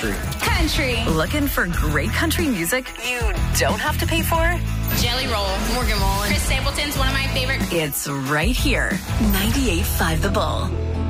Country. Country. Looking for great country music you don't have to pay for? Jelly Roll, Morgan Wallen. Chris Stapleton's one of my favorite. It's right here. 98.5 The Bull.